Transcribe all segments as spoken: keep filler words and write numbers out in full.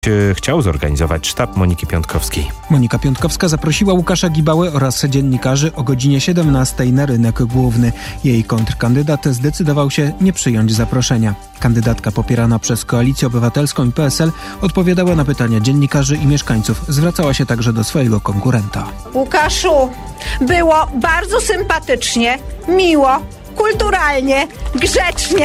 chciał zorganizować sztab Moniki Piątkowskiej. Monika Piątkowska zaprosiła Łukasza Gibałę oraz dziennikarzy o godzinie siedemnastej na rynek główny. Jej kontrkandydat zdecydował się nie przyjąć zaproszenia. Kandydatka popierana przez Koalicję Obywatelską i P S L odpowiadała na pytania dziennikarzy i mieszkańców. Zwracała się także do swojego konkurenta. Łukaszu, było bardzo sympatycznie, miło, kulturalnie, grzecznie.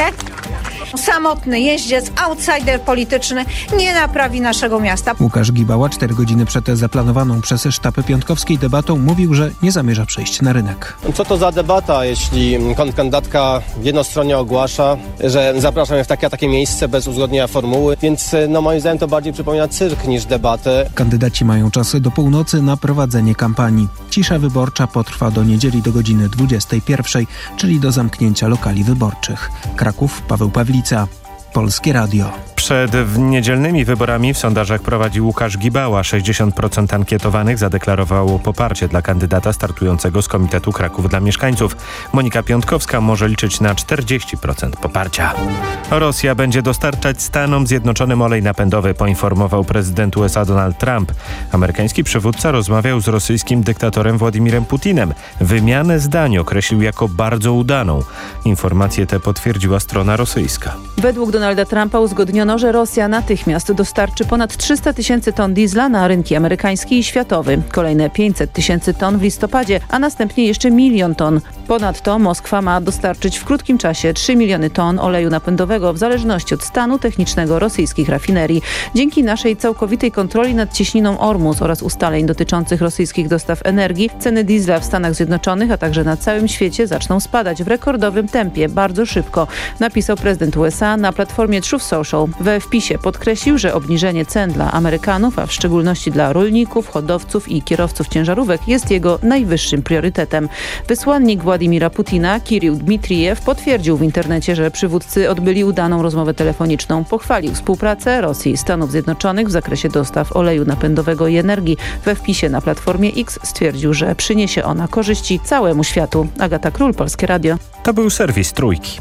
Samotny jeździec, outsider polityczny nie naprawi naszego miasta. Łukasz Gibała cztery godziny przed zaplanowaną przez sztab Piątkowskiej debatą mówił, że nie zamierza przyjść na rynek. Co to za debata, jeśli kandydatka jednostronnie ogłasza, że zapraszam ją w takie a takie miejsce bez uzgodnienia formuły, więc no moim zdaniem to bardziej przypomina cyrk niż debatę. Kandydaci mają czas do północy na prowadzenie kampanii. Cisza wyborcza potrwa do niedzieli do godziny dwudziestej pierwszej, czyli do zamknięcia lokali wyborczych. Kraków, Paweł Pawlica, Polskie Radio. Przed niedzielnymi wyborami w sondażach prowadzi Łukasz Gibała. sześćdziesiąt procent ankietowanych zadeklarowało poparcie dla kandydata startującego z Komitetu Kraków dla Mieszkańców. Monika Piątkowska może liczyć na czterdzieści procent poparcia. Rosja będzie dostarczać Stanom Zjednoczonym olej napędowy, poinformował prezydent U S A Donald Trump. Amerykański przywódca rozmawiał z rosyjskim dyktatorem Władimirem Putinem. Wymianę zdań określił jako bardzo udaną. Informacje te potwierdziła strona rosyjska. Według Donalda Trumpa uzgodniono, że Rosja natychmiast dostarczy ponad trzysta tysięcy ton diesla na rynki amerykański i światowy. Kolejne pięćset tysięcy ton w listopadzie, a następnie jeszcze milion ton. Ponadto Moskwa ma dostarczyć w krótkim czasie trzy miliony ton oleju napędowego w zależności od stanu technicznego rosyjskich rafinerii. Dzięki naszej całkowitej kontroli nad cieśniną Ormus oraz ustaleń dotyczących rosyjskich dostaw energii, ceny diesla w Stanach Zjednoczonych, a także na całym świecie zaczną spadać w rekordowym tempie, bardzo szybko, napisał prezydent U S A na platformie Truth Social. We wpisie podkreślił, że obniżenie cen dla Amerykanów, a w szczególności dla rolników, hodowców i kierowców ciężarówek jest jego najwyższym priorytetem. Wysłannik Władimira Putina, Kirill Dmitrijew, potwierdził w internecie, że przywódcy odbyli udaną rozmowę telefoniczną. Pochwalił współpracę Rosji i Stanów Zjednoczonych w zakresie dostaw oleju napędowego i energii. We wpisie na platformie X stwierdził, że przyniesie ona korzyści całemu światu. Agata Król, Polskie Radio. To był serwis Trójki.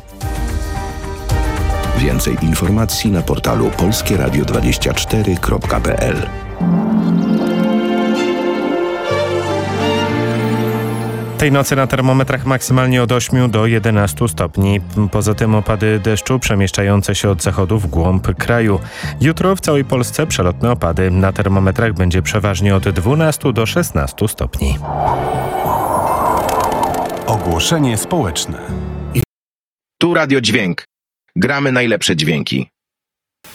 Więcej informacji na portalu polskie radio dwadzieścia cztery kropka p l. Tej nocy na termometrach maksymalnie od ośmiu do jedenastu stopni. Poza tym opady deszczu przemieszczające się od zachodu w głąb kraju. Jutro w całej Polsce przelotne opady. Na termometrach będzie przeważnie od dwunastu do szesnastu stopni. Ogłoszenie społeczne. Tu Radio Dźwięk. Gramy najlepsze dźwięki.